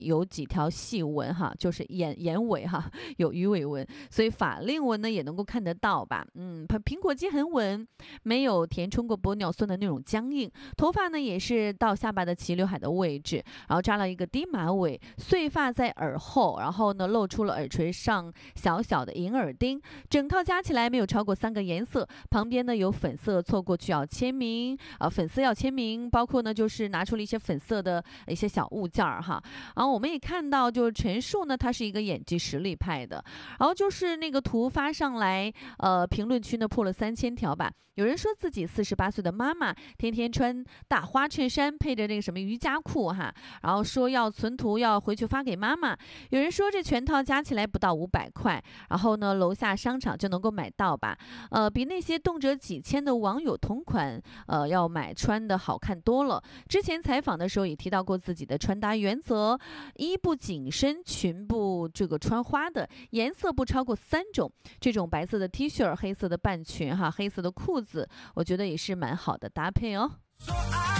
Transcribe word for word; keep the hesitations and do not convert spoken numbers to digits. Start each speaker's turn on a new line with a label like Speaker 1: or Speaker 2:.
Speaker 1: 有几条细纹哈，就是眼眼尾哈有鱼尾纹，所以法令纹呢也能够看得到吧。嗯，苹果肌很稳，没有填充过玻尿酸的那种僵硬。头发呢也是到下巴的齐刘海的位置，然后扎了一个低马尾，碎发在耳后，然后呢露出了耳垂上小小的银耳钉。整套加起来没有超过三个颜色，旁边呢有粉色凑过去要签名啊、呃，粉色要签名，包括呢就是拿出了一些粉色的一些小物件儿哈。然后我们也看到，就是陈数呢，他是一个演技实力派的。然后就是那个图发上来，呃，评论区呢破了三千条吧。有人说自己四十八岁的妈妈，天天穿大花衬衫，配着那个什么瑜伽裤哈，然后说要存图，要回去发给妈妈。有人说这全套加起来不到五百块，然后呢，楼下商场就能够买到吧？呃，比那些动辄几千的网友同款，呃，要买穿的好看多了。之前采访的时候也提到过自己的穿搭原则：衣不紧身，裙不这个穿花的，颜色不超过三种。这种白色的 T 恤、黑色的半裙哈，黑色的裤子，我觉得也是蛮好的搭配哦。